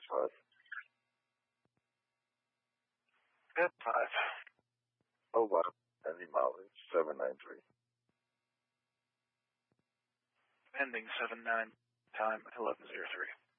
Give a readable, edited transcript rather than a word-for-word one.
5. At 5. Oh, wow. Any mileage, 793. Ending 79, time 11:03.